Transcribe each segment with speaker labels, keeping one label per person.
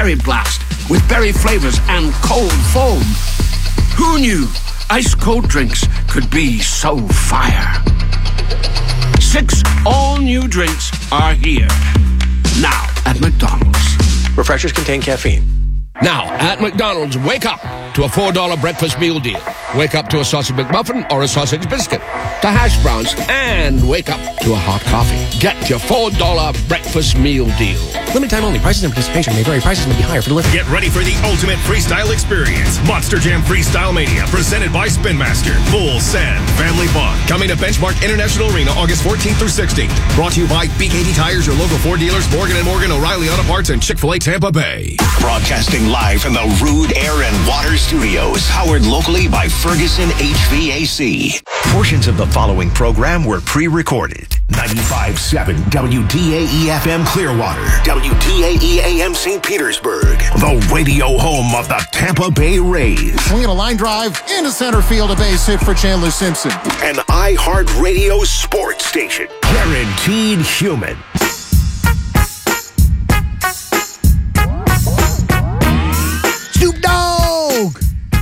Speaker 1: Berry Blast with berry flavors and cold foam. Who knew ice-cold drinks could be so fire? 6 all-new drinks are here. Now at McDonald's.
Speaker 2: Refreshers contain caffeine.
Speaker 3: Now, at McDonald's, wake up to a $4 breakfast meal deal. Wake up to a sausage McMuffin or a sausage biscuit, to hash browns, and wake up to a hot coffee. Get your $4 breakfast meal deal.
Speaker 2: Limited time only. Prices and participation may vary. Prices may be higher for delivery.
Speaker 4: Get ready for the ultimate freestyle experience. Monster Jam Freestyle Mania, presented by Spin Master. Full send, family fun. Coming to Benchmark International Arena August 14th through 16th. Brought to you by BKD Tires, your local Ford dealers, Morgan & Morgan, O'Reilly Auto Parts, and Chick-fil-A Tampa Bay.
Speaker 5: Broadcasting live from the Rude Air and Water Studios, powered locally by Ferguson HVAC. Portions of the following program were pre-recorded. 95.7 WDAE-FM Clearwater, WDAE-AM St. Petersburg, the radio home of the Tampa Bay Rays.
Speaker 6: Swinging a line drive into center field, a base hit for Chandler Simpson.
Speaker 5: An iHeartRadio sports station, guaranteed human.
Speaker 7: Snoop Dogg!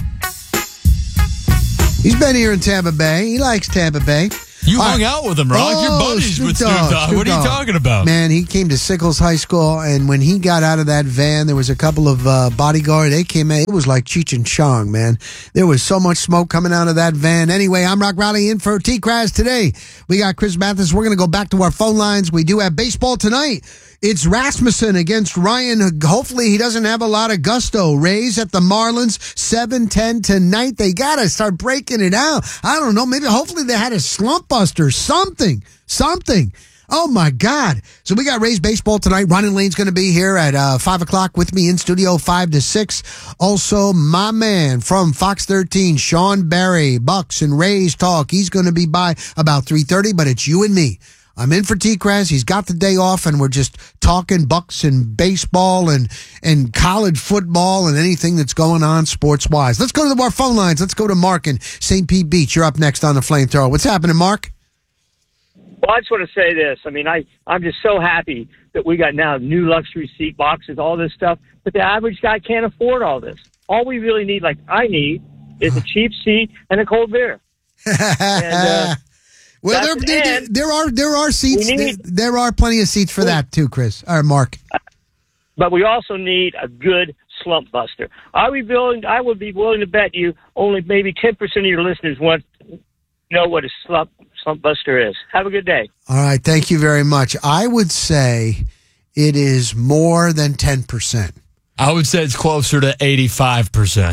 Speaker 7: He's been here in Tampa Bay. He likes Tampa Bay.
Speaker 8: You hung out with him, Rock. You're buddies with Snoop Dogg. What are you talking about?
Speaker 7: Man, he came to Sickles High School, and when he got out of that van, there was a couple of bodyguards. They came in. It was like Cheech and Chong, man. There was so much smoke coming out of that van. Anyway, I'm Rock Raleigh in for T-Crash today. We got Chris Mathis. We're going to go back to our phone lines. We do have baseball tonight. It's Rasmussen against Ryan. Hopefully he doesn't have a lot of gusto. Rays at the Marlins, 7-10 tonight. They got to start breaking it out. I don't know. Maybe hopefully they had a slump buster. Something. Oh, my God. So we got Rays baseball tonight. Ronnie Lane's going to be here at 5 o'clock with me in studio, 5 to 6. Also, my man from Fox 13, Sean Barry, Bucks and Rays talk. He's going to be by about 3:30, but it's you and me. I'm in for T-Craz. He's got the day off, and we're just talking Bucks and baseball and college football and anything that's going on sports-wise. Let's go to our phone lines. Let's go to Mark in St. Pete Beach. You're up next on the Flamethrower. What's happening, Mark?
Speaker 9: Well, I just want to say this. I mean, I'm just so happy that we got now new luxury seat boxes, all this stuff, but the average guy can't afford all this. All we really need, like I need, is a cheap seat and a cold beer. And,
Speaker 7: well, there are seats. There are plenty of seats for that too, Chris or Mark.
Speaker 9: But we also need a good slump buster. I would be willing to bet you only maybe 10% of your listeners want to know what a slump buster is. Have a good day.
Speaker 7: All right, thank you very much. I would say it is more than 10%.
Speaker 8: I would say it's closer to 85%.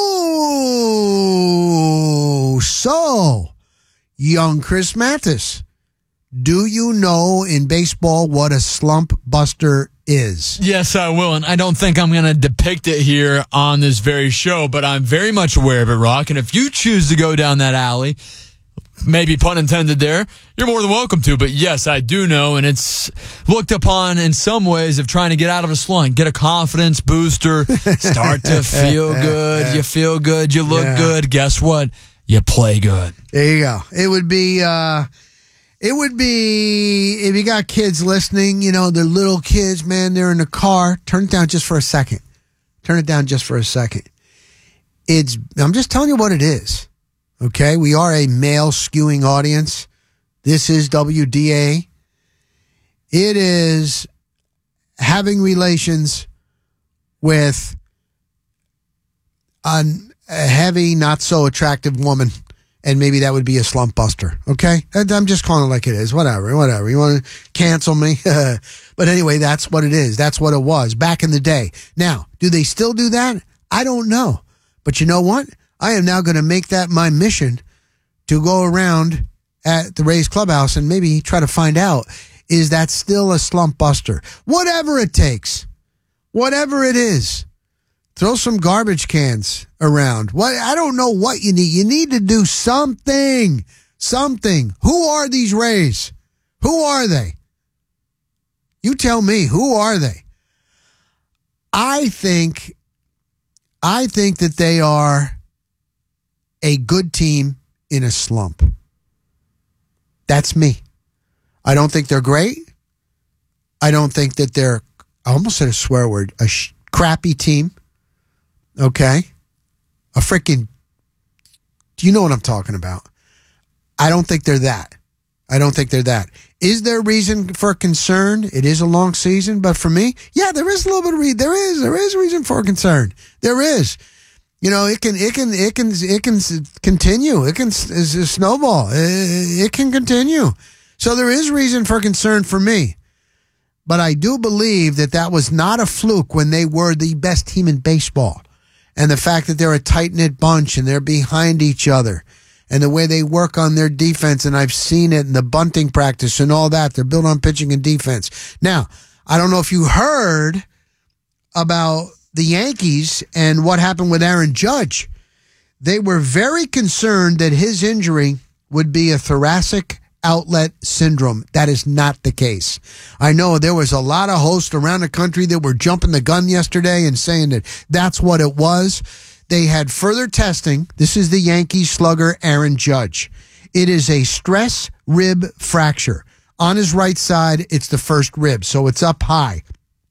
Speaker 7: Ooh, so. Young Chris Mathis, do you know in baseball what a slump buster is?
Speaker 8: Yes, I will, and I don't think I'm going to depict it here on this very show, but I'm very much aware of it, Rock, and if you choose to go down that alley, maybe pun intended there, you're more than welcome to, but yes, I do know, and it's looked upon in some ways of trying to get out of a slump, get a confidence booster, start to feel good, you feel good, you look good, guess what? You play good.
Speaker 7: There you go. It would be, if you got kids listening, you know, they're little kids, man, they're in the car. Turn it down just for a second. I'm just telling you what it is. Okay? We are a male skewing audience. This is WDA. It is having relations with a heavy, not so attractive woman, and maybe that would be a slump buster. Okay, I'm just calling it like it is. Whatever. You want to cancel me, but anyway, that's what it is. That's what it was back in the day. Now, do they still do that? I don't know, but you know what? I am now going to make that my mission to go around at the Rays clubhouse and maybe try to find out, is that still a slump buster? Whatever it takes, whatever it is. Throw some garbage cans around. I don't know what you need. You need to do something. Who are these Rays? Who are they? You tell me. Who are they? I think that they are a good team in a slump. That's me. I don't think they're great. I don't think that they're, I almost said a swear word, crappy team. Okay? A freaking, you know what I'm talking about. I don't think they're that. Is there reason for concern? It is a long season, but for me, yeah, there is a little bit of there is reason for concern. There is. You know, it can continue. It can snowball. It can continue. So there is reason for concern for me. But I do believe that was not a fluke when they were the best team in baseball. And the fact that they're a tight-knit bunch and they're behind each other. And the way they work on their defense, and I've seen it in the bunting practice and all that. They're built on pitching and defense. Now, I don't know if you heard about the Yankees and what happened with Aaron Judge. They were very concerned that his injury would be a thoracic outlet syndrome. That is not the case. I know there was a lot of hosts around the country that were jumping the gun yesterday and saying that that's what it was. They had further testing. This is the Yankees slugger, Aaron Judge. It is a stress rib fracture. On his right side, it's the first rib, so it's up high.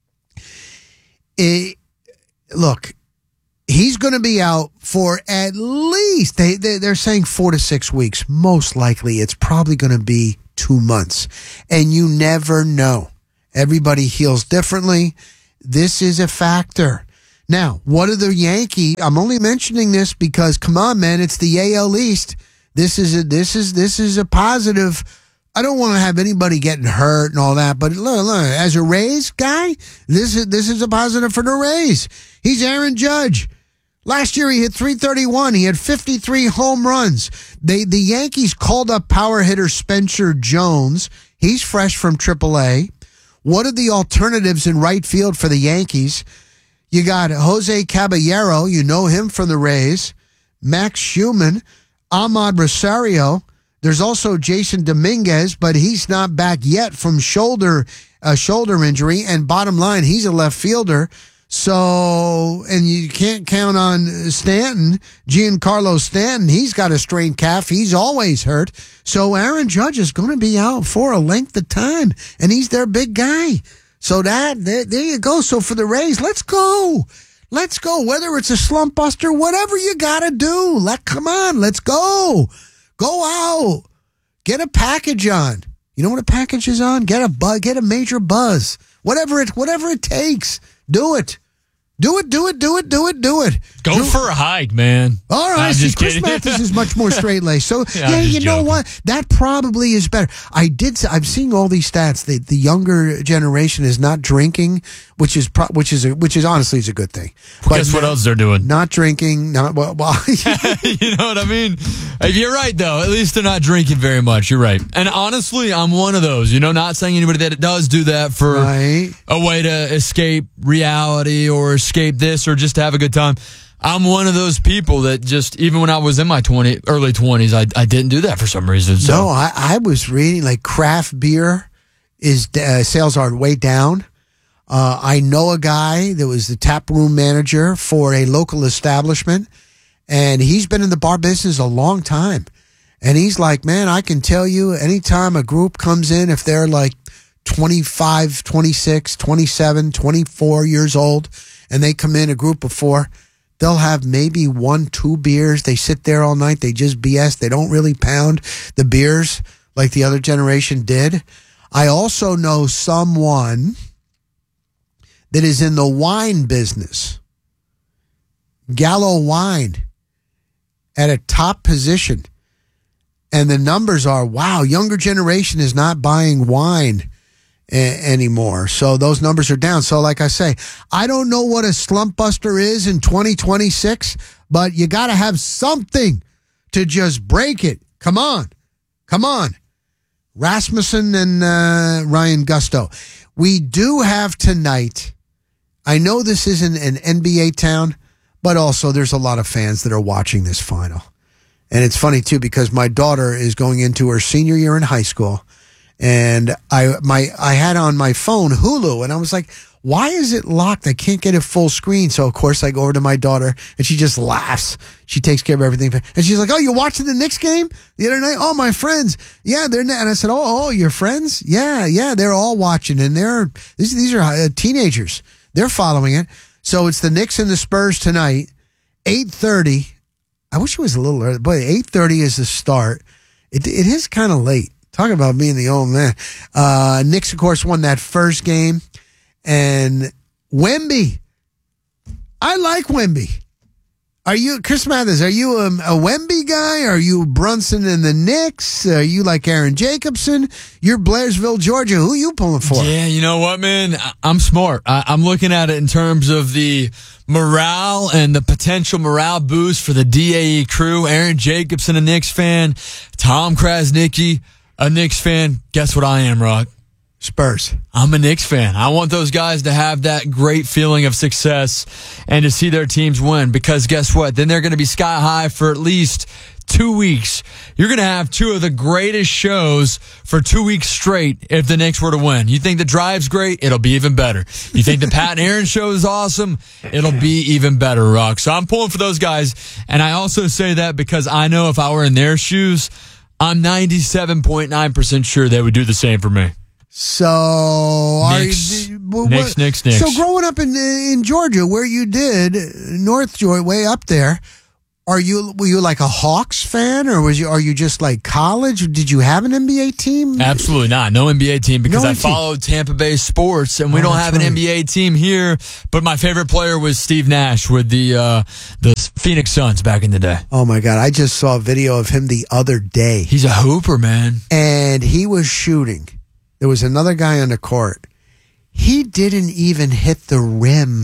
Speaker 7: Look, he's going to be out for at least, they're saying 4 to 6 weeks. Most likely, it's probably going to be 2 months. And you never know. Everybody heals differently. This is a factor. Now, what are the Yankees? I'm only mentioning this because, come on, man, it's the AL East. This is a positive. I don't want to have anybody getting hurt and all that, but look, as a Rays guy, this is a positive for the Rays. He's Aaron Judge. Last year he hit .331. He had 53 home runs. The Yankees called up power hitter Spencer Jones. He's fresh from AAA. What are the alternatives in right field for the Yankees? You got Jose Caballero. You know him from the Rays. Max Schumann. Ahmad Rosario. There's also Jason Dominguez, but he's not back yet from shoulder injury. And bottom line, he's a left fielder. So, and you can't count on Stanton, Giancarlo Stanton. He's got a strained calf. He's always hurt. So Aaron Judge is going to be out for a length of time, and he's their big guy. So there you go. So for the Rays, let's go. Let's go. Whether it's a slump buster, whatever you got to do. Come on, let's go. Go out. Get a package on. You know what a package is on? Get a major buzz. Whatever it takes. Do it. Do it.
Speaker 8: Go for a hike, man.
Speaker 7: All right. See, Chris Mathis is much more straight-laced. So, yeah, you know what? That probably is better. I've seen all these stats. The younger generation is not drinking, which is honestly is a good thing. But
Speaker 8: guess what else they're doing?
Speaker 7: Not drinking. Not well.
Speaker 8: You know what I mean? You're right, though. At least they're not drinking very much. You're right. And honestly, I'm one of those. You know, not saying anybody that does do that for a way to escape reality or escape this or just to have a good time. I'm one of those people that just, even when I was in my early 20s, I didn't do that for some reason. So.
Speaker 7: No, I was reading like craft beer sales are way down. I know a guy that was the tap room manager for a local establishment, and he's been in the bar business a long time. And he's like, man, I can tell you anytime a group comes in, if they're like 25, 26, 27, 24 years old, and they come in a group of 4, they'll have maybe 1-2 beers. They sit there all night. They just BS. They don't really pound the beers like the other generation did. I also know someone that is in the wine business. Gallo Wine at a top position. And the numbers are, wow, younger generation is not buying wine anymore. So those numbers are down. So like I say, I don't know what a slump buster is in 2026, but you got to have something to just break it. Come on. Rasmussen and Ryan Gusto. We do have tonight, I know this isn't an NBA town, but also there's a lot of fans that are watching this final. And it's funny, too, because my daughter is going into her senior year in high school. And I had on my phone Hulu, and I was like, why is it locked? I can't get it full screen. So, of course, I go over to my daughter, and she just laughs. She takes care of everything. And she's like, oh, you're watching the Knicks game the other night? Oh, my friends. Yeah, they're not. And I said, oh, your friends? Yeah, they're all watching. And these are teenagers. They're following it. So it's the Knicks and the Spurs tonight, 8:30. I wish it was a little early, but 8:30 is the start. It is kind of late. Talking about being the old man. Knicks, of course, won that first game. And Wemby. I like Wemby. Are you, Chris Mathers, are you a Wemby guy? Are you Brunson and the Knicks? Are you like Aaron Jacobson? You're Blairsville, Georgia. Who you pulling for?
Speaker 8: Yeah, you know what, man? I'm smart. I'm looking at it in terms of the morale and the potential morale boost for the DAE crew. Aaron Jacobson, a Knicks fan. Tom Krasnicki, a Knicks fan. Guess what I am, Rock?
Speaker 7: Spurs.
Speaker 8: I'm a Knicks fan. I want those guys to have that great feeling of success and to see their teams win, because guess what? Then they're going to be sky high for at least 2 weeks. You're going to have two of the greatest shows for 2 weeks straight if the Knicks were to win. You think the drive's great? It'll be even better. You think the Pat and Aaron show is awesome? It'll be even better, Rock. So I'm pulling for those guys. And I also say that because I know if I were in their shoes, I'm 97.9% sure they would do the same for me.
Speaker 7: So,
Speaker 8: Knicks.
Speaker 7: So growing up in Georgia, where you did, North Georgia, way up there, were you like a Hawks fan, or are you just like college? Did you have an NBA team?
Speaker 8: Absolutely not. No NBA team, because I followed Tampa Bay sports, and we don't have an NBA team here. But my favorite player was Steve Nash with the Phoenix Suns back in the day.
Speaker 7: Oh my God! I just saw a video of him the other day.
Speaker 8: He's a hooper, man,
Speaker 7: and he was shooting. There was another guy on the court. He didn't even hit the rim.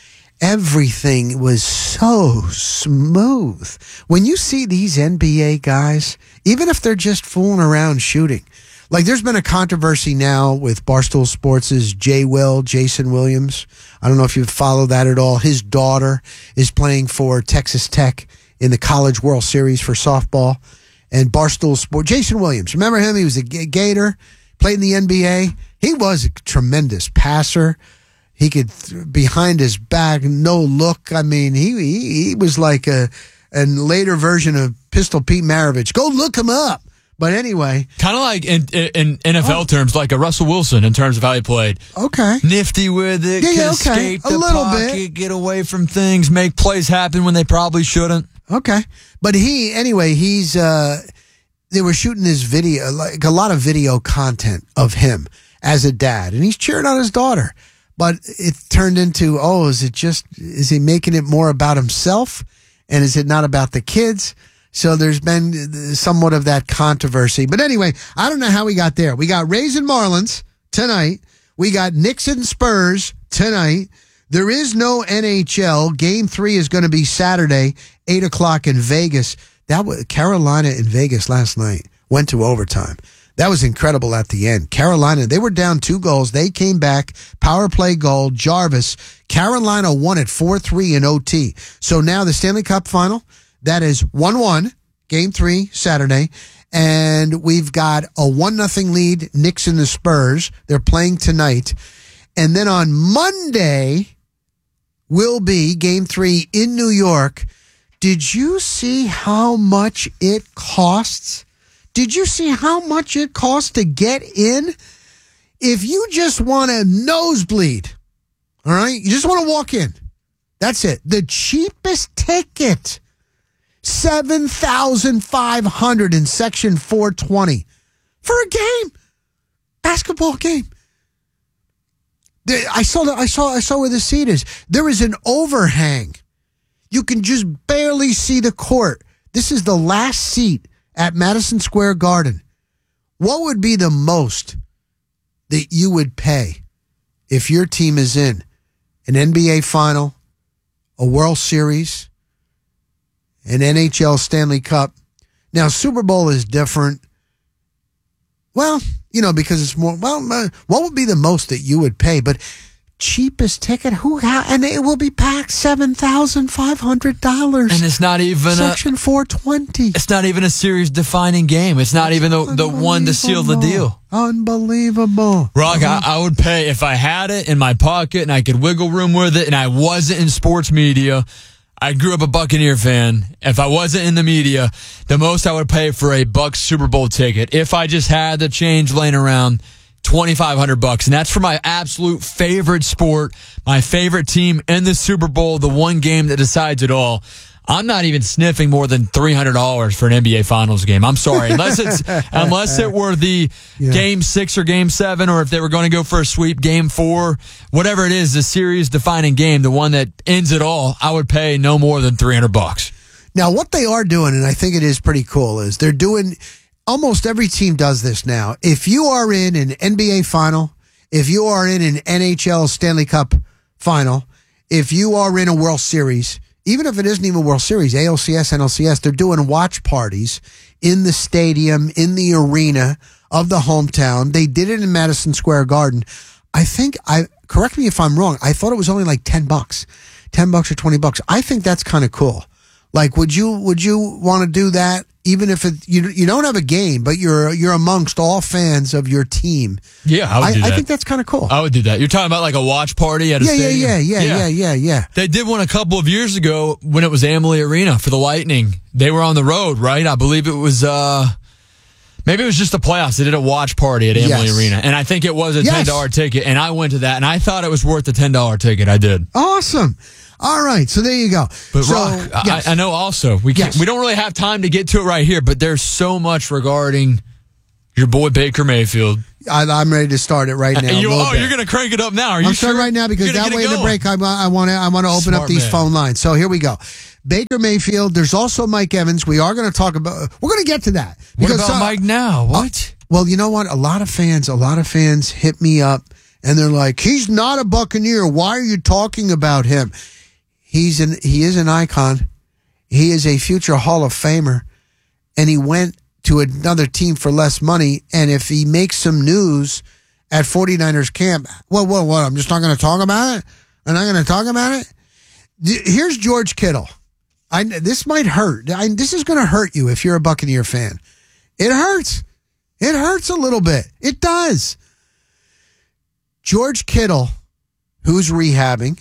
Speaker 7: Everything was so smooth. When you see these NBA guys, even if they're just fooling around shooting, like there's been a controversy now with Barstool Sports' Jason Williams. I don't know if you've followed that at all. His daughter is playing for Texas Tech in the College World Series for softball. And Barstool Sports, Jason Williams, remember him? He was a Gator. Played in the NBA. He was a tremendous passer. He could, behind his back, no look. I mean, he was like a later version of Pistol Pete Maravich. Go look him up. But anyway.
Speaker 8: Kind of like in NFL terms, like a Russell Wilson in terms of how he played.
Speaker 7: Okay.
Speaker 8: Nifty with it.
Speaker 7: Yeah,
Speaker 8: escape
Speaker 7: a
Speaker 8: the
Speaker 7: little
Speaker 8: pocket,
Speaker 7: bit.
Speaker 8: Get away from things, make plays happen when they probably shouldn't.
Speaker 7: Okay. But he's... They were shooting this video, like a lot of video content of him as a dad, and he's cheering on his daughter. But it turned into, is he making it more about himself? And is it not about the kids? So there's been somewhat of that controversy. But anyway, I don't know how we got there. We got Rays and Marlins tonight. We got Knicks and Spurs tonight. There is no NHL. Game 3 is going to be Saturday, 8 o'clock in Vegas. That was Carolina in Vegas last night. Went to overtime. That was incredible at the end. Carolina, they were down 2 goals. They came back. Power play goal. Jarvis. Carolina won it 4-3 in OT. So now the Stanley Cup final, that is 1-1. Game 3, Saturday. And we've got a 1-0 lead. Knicks and the Spurs. They're playing tonight. And then on Monday will be Game 3 in New York. Did you see how much it costs? Did you see how much it costs to get in? If you just want a nosebleed, all right, you just want to walk in. That's it. The cheapest ticket, $7,500 in Section 420 for a game, basketball game. I saw where the seat is. There is an overhang. You can just barely see the court. This is the last seat at Madison Square Garden. What would be the most that you would pay if your team is in an NBA final, a World Series, an NHL Stanley Cup? Now, Super Bowl is different. Well, because it's more, what would be the most that you would pay? But cheapest ticket, and it will be packed, $7,500.
Speaker 8: And it's not even
Speaker 7: Section 420.
Speaker 8: It's not even a series defining game. It's not even the one to seal the deal.
Speaker 7: Unbelievable.
Speaker 8: Rock, I would pay if I had it in my pocket and I could wiggle room with it and I wasn't in sports media. I grew up a Buccaneer fan. If I wasn't in the media, the most I would pay for a Bucs Super Bowl ticket, if I just had the change laying around, $2,500, and that's for my absolute favorite sport, my favorite team in the Super Bowl, the one game that decides it all. I'm not even sniffing more than $300 for an NBA Finals game. I'm sorry, unless it were the Game 6 or Game 7, or if they were going to go for a sweep, Game 4, whatever it is, the series-defining game, the one that ends it all, I would pay no more than $300.
Speaker 7: Now, what they are doing, and I think it is pretty cool, is they're doing. Almost every team does this now. If you are in an NBA final, if you are in an NHL Stanley Cup final, if you are in a World Series, even if it isn't even a World Series, ALCS, NLCS, they're doing watch parties in the stadium, in the arena of the hometown. They did it in Madison Square Garden. Correct me if I'm wrong, I thought it was only like $10, $10 or $20. I think that's kind of cool. Like, would you want to do that? Even if you don't have a game, but you're amongst all fans of your team.
Speaker 8: Yeah, I would do that.
Speaker 7: I think that's kind of cool.
Speaker 8: I would do that. You're talking about like a watch party at a stadium?
Speaker 7: Yeah.
Speaker 8: They did one a couple of years ago when it was Amalie Arena for the Lightning. They were on the road, right? I believe it was maybe it was just the playoffs. They did a watch party at Amalie Arena, and I think it was a $10 ticket, and I went to that, and I thought it was worth the $10 ticket. I did.
Speaker 7: Awesome. All right, so there you go.
Speaker 8: But Rock, I know also we don't really have time to get to it right here, but there's so much regarding your boy Baker Mayfield.
Speaker 7: I'm ready to start it right now.
Speaker 8: You're going to crank it up now? Are you
Speaker 7: I'm
Speaker 8: sure?
Speaker 7: starting right now because that way in the break I want to open up these phone lines. So here we go. Baker Mayfield. There's also Mike Evans. We are going to talk about. We're going to get to that.
Speaker 8: What about Mike now? What?
Speaker 7: Well, you know what? A lot of fans hit me up and they're like, "He's not a Buccaneer. Why are you talking about him?" He is an icon. He is a future Hall of Famer, and he went to another team for less money. And if he makes some news at 49ers camp, what? I'm just not going to talk about it? I'm not going to talk about it? Here's George Kittle. This might hurt. This is going to hurt you if you're a Buccaneer fan. It hurts. It hurts a little bit. It does. George Kittle, who's rehabbing,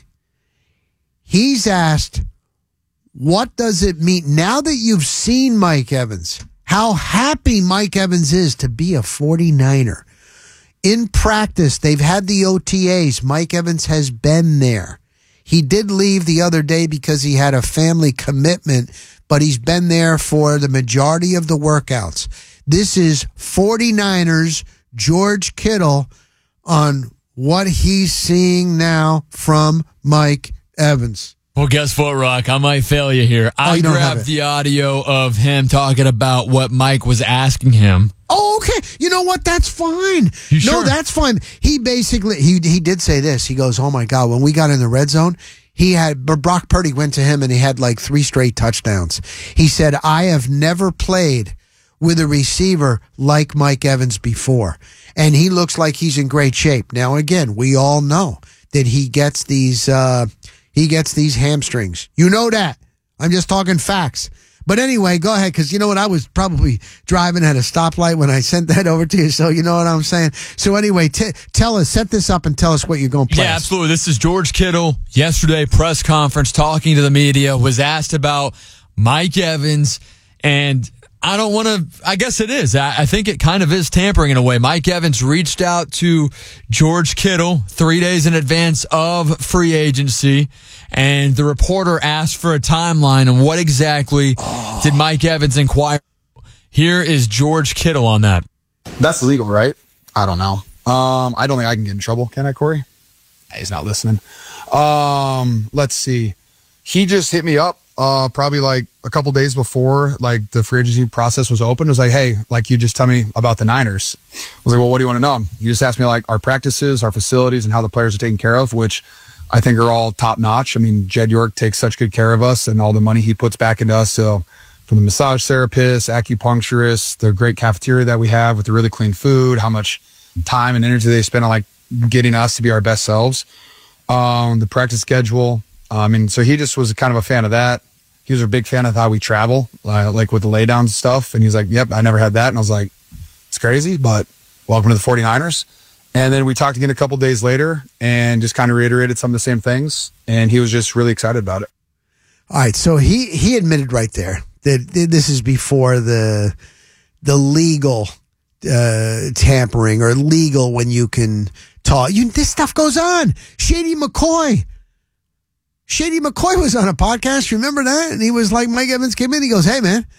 Speaker 7: he's asked, what does it mean now that you've seen Mike Evans, how happy Mike Evans is to be a 49er? In practice, they've had the OTAs. Mike Evans has been there. He did leave the other day because he had a family commitment, but he's been there for the majority of the workouts. This is 49ers George Kittle on what he's seeing now from Mike Evans.
Speaker 8: Well, guess what, Rock? I might fail you here. I grabbed the audio of him talking about what Mike was asking him.
Speaker 7: Oh, okay. You know what? That's fine.
Speaker 8: You sure?
Speaker 7: No, that's fine. He basically, he did say this. He goes, oh my God, when we got in the red zone, Brock Purdy went to him and he had like 3 straight touchdowns. He said, I have never played with a receiver like Mike Evans before. And he looks like he's in great shape. Now, again, we all know that he gets these hamstrings. You know that. I'm just talking facts. But anyway, go ahead, because you know what? I was probably driving at a stoplight when I sent that over to you, so you know what I'm saying. So anyway, tell us, set this up and tell us what you're going to play.
Speaker 8: Yeah, absolutely. This is George Kittle. Yesterday, press conference, talking to the media, was asked about Mike Evans, and I guess it is. I think it kind of is tampering in a way. Mike Evans reached out to George Kittle 3 days in advance of free agency, and the reporter asked for a timeline on what exactly did Mike Evans inquire. Here is George Kittle on that.
Speaker 10: That's legal, right? I don't know. I don't think I can get in trouble. Can I, Corey? He's not listening. Let's see. He just hit me up. Probably like a couple days before like the free agency process was open. It was like, hey, like you just tell me about the Niners. I was like, well, what do you want to know? You just asked me like our practices, our facilities, and how the players are taken care of, which I think are all top notch. I mean, Jed York takes such good care of us and all the money he puts back into us. So from the massage therapists, acupuncturists, the great cafeteria that we have with the really clean food, how much time and energy they spend on like getting us to be our best selves. The practice schedule. So he just was kind of a fan of that. He was a big fan of how we travel, like with the laydown stuff. And he's like, yep, I never had that. And I was like, it's crazy, but welcome to the 49ers. And then we talked again a couple days later and just kind of reiterated some of the same things. And he was just really excited about it.
Speaker 7: All right. So he admitted right there that this is before the legal tampering or legal when you can talk. This stuff goes on. Shady McCoy was on a podcast. Remember that? And he was like, Mike Evans came in. He goes, hey, man,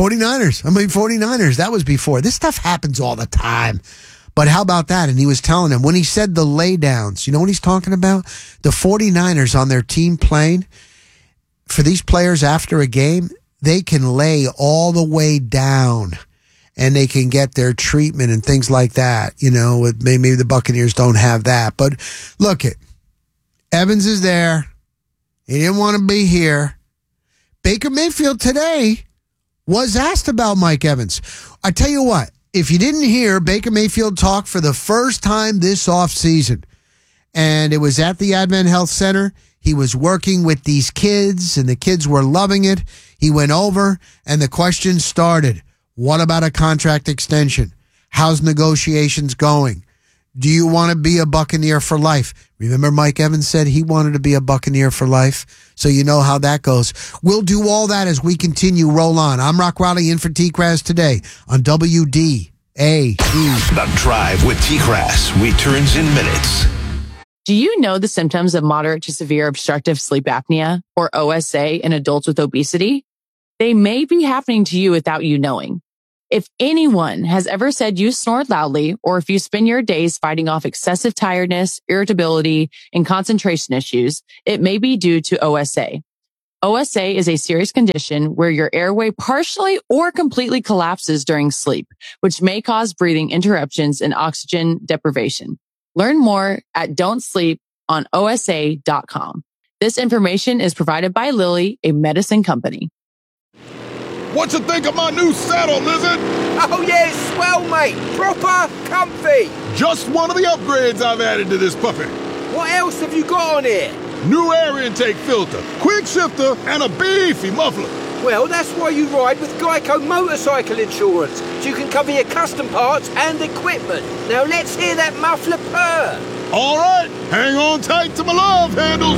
Speaker 7: 49ers. That was before. This stuff happens all the time. But how about that? And he was telling him when he said the laydowns, you know what he's talking about? The 49ers on their team plane, for these players after a game, they can lay all the way down and they can get their treatment and things like that. You know, maybe the Buccaneers don't have that. But look, Evans is there. He didn't want to be here. Baker Mayfield today was asked about Mike Evans. I tell you what, if you didn't hear Baker Mayfield talk for the first time this offseason, and it was at the Advent Health Center, he was working with these kids, and the kids were loving it. He went over, and the question started. What about a contract extension? How's negotiations going? Do you want to be a Buccaneer for life? Remember Mike Evans said he wanted to be a Buccaneer for life? So you know how that goes. We'll do all that as we continue. Roll on. I'm Rock Raleigh in for T-Crass today on WDAE.
Speaker 5: The Drive with T-Crass returns in minutes.
Speaker 11: Do you know the symptoms of moderate to severe obstructive sleep apnea, or OSA, in adults with obesity? They may be happening to you without you knowing. If anyone has ever said you snored loudly, or if you spend your days fighting off excessive tiredness, irritability, and concentration issues, it may be due to OSA. OSA is a serious condition where your airway partially or completely collapses during sleep, which may cause breathing interruptions and oxygen deprivation. Learn more at don'tsleeponosa.com. This information is provided by Lilly, a medicine company.
Speaker 12: What you think of my new saddle, Lizard?
Speaker 13: Oh, yeah, it's swell, mate. Proper comfy.
Speaker 12: Just one of the upgrades I've added to this puppy.
Speaker 13: What else have you got on here?
Speaker 12: New air intake filter, quick shifter, and a beefy muffler.
Speaker 13: Well, that's why you ride with Geico Motorcycle Insurance, so you can cover your custom parts and equipment. Now let's hear that muffler purr.
Speaker 12: All right, hang on tight to my love handles.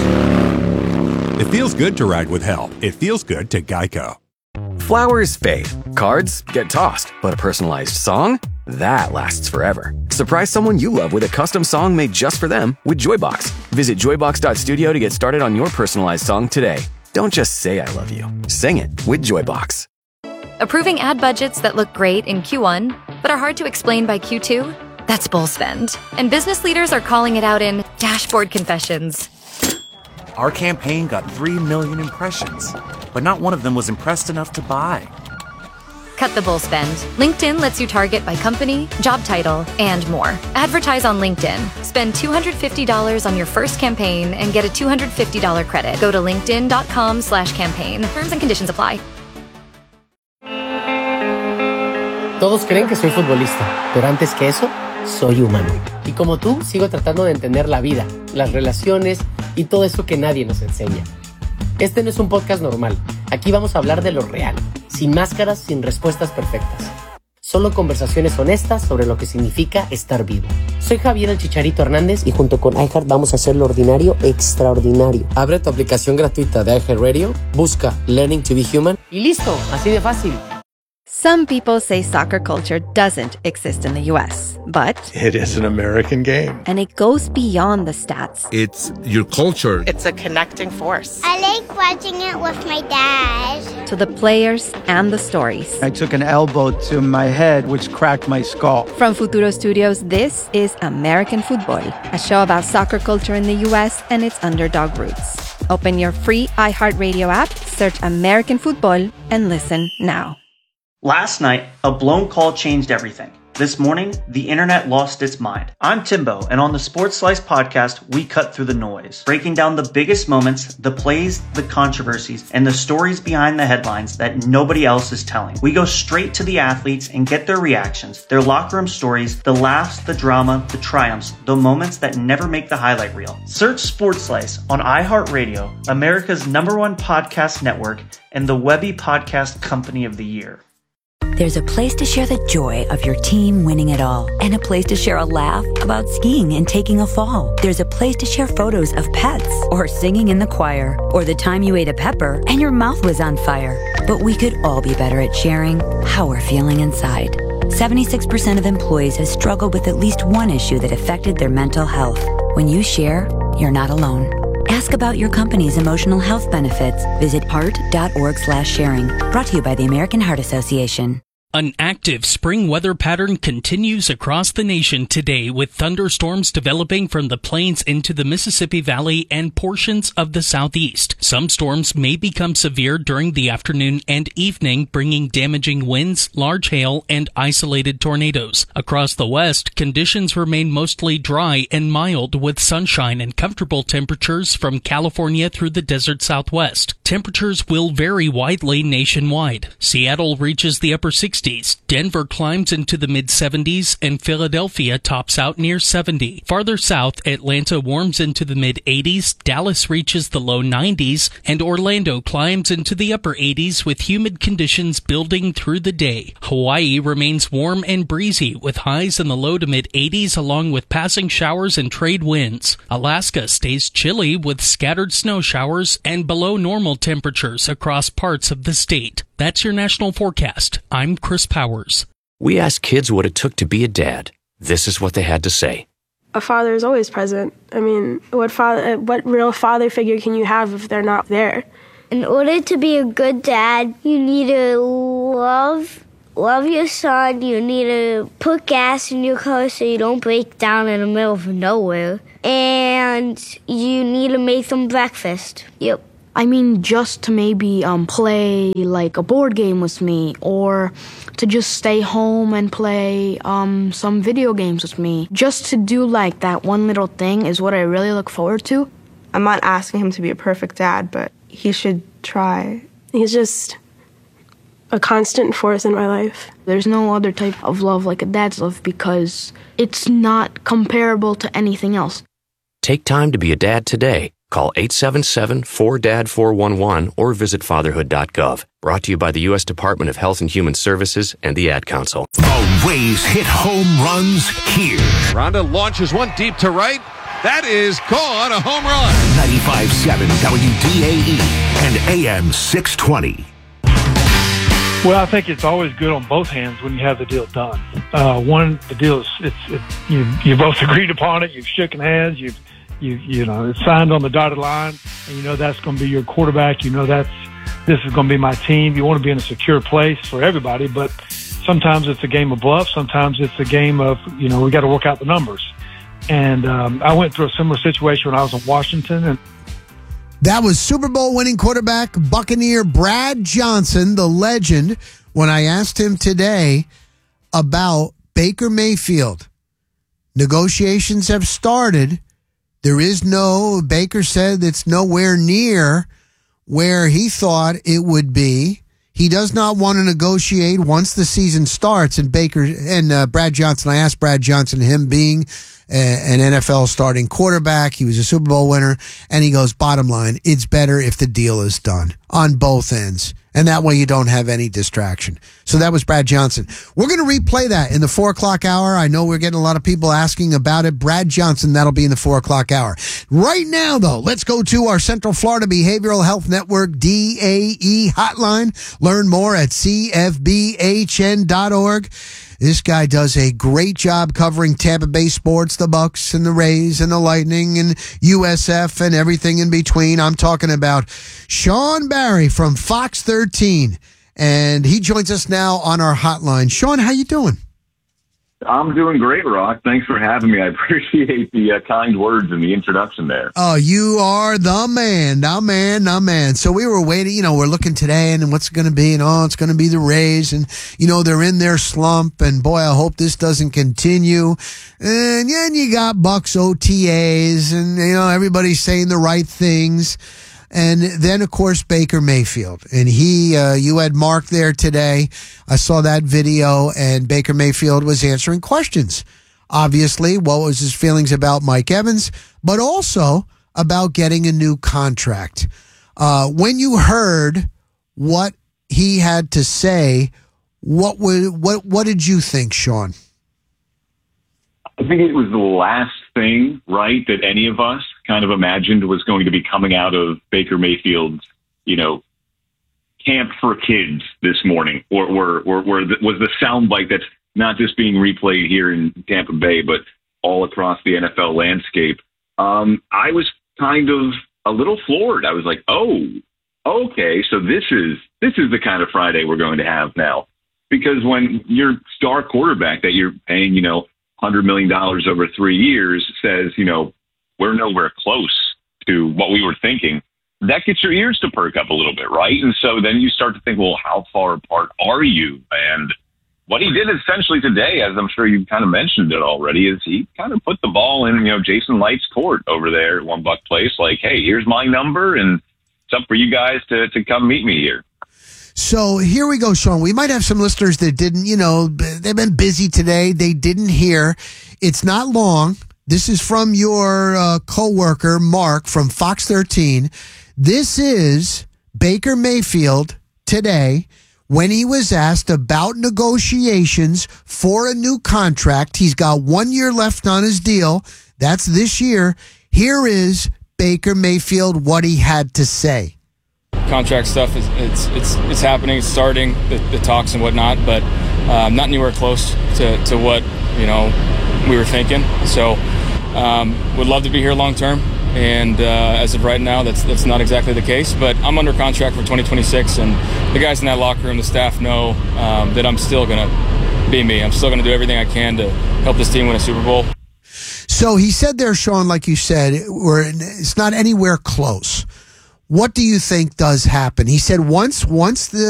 Speaker 14: It feels good to ride with help. It feels good to Geico.
Speaker 15: Flowers fade, cards get tossed, but a personalized song? That lasts forever. Surprise someone you love with a custom song made just for them with Joybox. Visit joybox.studio to get started on your personalized song today. Don't just say I love you. Sing it with Joybox.
Speaker 16: Approving ad budgets that look great in Q1, but are hard to explain by Q2? That's bull spend. And business leaders are calling it out in dashboard confessions.
Speaker 17: Our campaign got 3 million impressions, but not one of them was impressed enough to buy.
Speaker 16: Cut the bull spend. LinkedIn lets you target by company, job title, and more. Advertise on LinkedIn. Spend $250 on your first campaign and get a $250 credit. Go to linkedin.com/campaign. Terms and conditions apply.
Speaker 18: Todos creen que soy futbolista, pero antes que eso, soy humano. Y como tú, sigo tratando de entender la vida, las relaciones y todo eso que nadie nos enseña. Este no es un podcast normal. Aquí vamos a hablar de lo real, sin máscaras, sin respuestas perfectas. Solo conversaciones honestas sobre lo que significa estar vivo. Soy Javier el Chicharito Hernández y junto con iHeart vamos a hacer lo ordinario extraordinario. Abre tu aplicación gratuita de iHeartRadio, busca Learning to be Human y listo, así de fácil.
Speaker 19: Some people say soccer culture doesn't exist in the U.S., but
Speaker 20: it is an American game.
Speaker 19: And it goes beyond the stats.
Speaker 20: It's your culture.
Speaker 21: It's a connecting force.
Speaker 22: I like watching it with my dad.
Speaker 19: To the players and the stories.
Speaker 23: I took an elbow to my head, which cracked my skull.
Speaker 19: From Futuro Studios, this is American Football, a show about soccer culture in the U.S. and its underdog roots. Open your free iHeartRadio app, search American Football, and listen now.
Speaker 24: Last night, a blown call changed everything. This morning, the internet lost its mind. I'm Timbo, and on the Sports Slice podcast, we cut through the noise, breaking down the biggest moments, the plays, the controversies, and the stories behind the headlines that nobody else is telling. We go straight to the athletes and get their reactions, their locker room stories, the laughs, the drama, the triumphs, the moments that never make the highlight reel. Search Sports Slice on iHeartRadio, America's #1 podcast network, and the Webby Podcast Company of the Year.
Speaker 25: There's a place to share the joy of your team winning it all, and a place to share a laugh about skiing and taking a fall. There's a place to share photos of pets, or singing in the choir, or the time you ate a pepper and your mouth was on fire. But we could all be better at sharing how we're feeling inside. 76% of employees have struggled with at least one issue that affected their mental health. When you share, you're not alone. Ask about your company's emotional health benefits. Visit heart.org/sharing. Brought to you by the American Heart Association.
Speaker 1: An active spring weather pattern continues across the nation today, with thunderstorms developing from the plains into the Mississippi Valley and portions of the southeast. Some storms may become severe during the afternoon and evening, bringing damaging winds, large hail, and isolated tornadoes. Across the west, conditions remain mostly dry and mild, with sunshine and comfortable temperatures from California through the desert southwest. Temperatures will vary widely nationwide. Seattle reaches the upper 60s. Denver climbs into the mid-70s, and Philadelphia tops out near 70. Farther south, Atlanta warms into the mid-80s, Dallas reaches the low 90s, and Orlando climbs into the upper 80s with humid conditions building through the day. Hawaii remains warm and breezy, with highs in the low to mid-80s along with passing showers and trade winds. Alaska stays chilly with scattered snow showers and below normal temperatures across parts of the state. That's your national forecast. I'm Chris Powers.
Speaker 2: We asked kids what it took to be a dad. This is what they had to say.
Speaker 3: A father is always present. I mean, what real father figure can you have if they're not there?
Speaker 22: In order to be a good dad, you need to love your son. You need to put gas in your car so you don't break down in the middle of nowhere. And you need to make them breakfast. Yep.
Speaker 4: I mean, just to maybe play like a board game with me, or to just stay home and play some video games with me. Just to do like that one little thing is what I really look forward to.
Speaker 3: I'm not asking him to be a perfect dad, but he should try. He's just a constant force in my life.
Speaker 4: There's no other type of love like a dad's love because it's not comparable to anything else.
Speaker 2: Take time to be a dad today. Call 877-4DAD-411 or visit fatherhood.gov. Brought to you by the U.S. Department of Health and Human Services and the Ad Council.
Speaker 5: The Rays hit home runs here.
Speaker 21: Rhonda launches one deep to right. That is gone, a home run.
Speaker 5: 95.7 WDAE and AM 620.
Speaker 26: Well, I think it's always good on both hands when you have the deal done. The deal is you both agreed upon it. You've shaken hands. You know, it's signed on the dotted line, and you know that's going to be your quarterback. You know this is going to be my team. You want to be in a secure place for everybody, but sometimes it's a game of bluff. Sometimes it's a game of, we got to work out the numbers. And I went through a similar situation when I was in Washington. And
Speaker 7: that was Super Bowl winning quarterback Buccaneer Brad Johnson, the legend, when I asked him today about Baker Mayfield. Negotiations have started. Baker said it's nowhere near where he thought it would be. He does not want to negotiate once the season starts. And Brad Johnson, I asked Brad Johnson, him being an NFL starting quarterback, he was a Super Bowl winner, and he goes, bottom line, it's better if the deal is done on both ends. And that way you don't have any distraction. So that was Brad Johnson. We're going to replay that in the 4 o'clock hour. I know we're getting a lot of people asking about it. Brad Johnson, that'll be in the 4 o'clock hour. Right now, though, let's go to our Central Florida Behavioral Health Network DAE hotline. Learn more at cfbhn.org. This guy does a great job covering Tampa Bay sports, the Bucks and the Rays and the Lightning and USF and everything in between. I'm talking about Sean Barry from Fox 13, and he joins us now on our hotline. Sean, how you doing?
Speaker 27: I'm doing great, Rock. Thanks for having me. I appreciate the kind words and the introduction there.
Speaker 7: Oh, you are the man. So we were waiting, we're looking today and what's it going to be? And it's going to be the Rays. And, they're in their slump. And boy, I hope this doesn't continue. And then you got Bucks OTAs and, everybody's saying the right things. And then, of course, Baker Mayfield. And you had Mark there today. I saw that video, and Baker Mayfield was answering questions. Obviously, what was his feelings about Mike Evans, but also about getting a new contract. When you heard what he had to say, what did you think, Sean?
Speaker 27: I think it was the last thing, right, that any of us kind of imagined was going to be coming out of Baker Mayfield's, camp for kids this morning, or was the soundbite that's not just being replayed here in Tampa Bay, but all across the NFL landscape, I was kind of a little floored. I was like, oh, okay, so this is the kind of Friday we're going to have now. Because when your star quarterback that you're paying, $100 million over 3 years says, we're nowhere close to what we were thinking, that gets your ears to perk up a little bit, right? And so then you start to think, well, how far apart are you? And what he did essentially today, as I'm sure you kind of mentioned it already, is he kind of put the ball in, Jason Light's court over there at One Buck Place. Like, hey, here's my number, and it's up for you guys to come meet me here.
Speaker 7: So here we go, Sean. We might have some listeners that didn't, they've been busy today. They didn't hear. It's not long. This is from your coworker, Mark, from Fox 13. This is Baker Mayfield today when he was asked about negotiations for a new contract. He's got 1 year left on his deal. That's this year. Here is Baker Mayfield, what he had to say.
Speaker 6: Contract stuff it's happening. It's starting the talks and whatnot, but not anywhere close to what we were thinking. So would love to be here long term, and as of right now, that's not exactly the case. But I'm under contract for 2026, and the guys in that locker room, the staff know that I'm still gonna be me. I'm still gonna do everything I can to help this team win a Super Bowl.
Speaker 7: So he said there, Sean, like you said, it's not anywhere close. What do you think does happen? He said once the